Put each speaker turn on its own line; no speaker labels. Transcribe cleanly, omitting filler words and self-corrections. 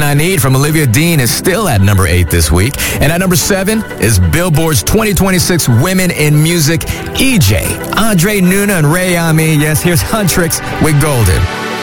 I Need from Olivia Dean is still at number 8 this week. And at number 7 is Billboard's 2026 Women in Music, EJ, Andre Nuna, and Ray Ami. Yes, here's Huntrix with Golden.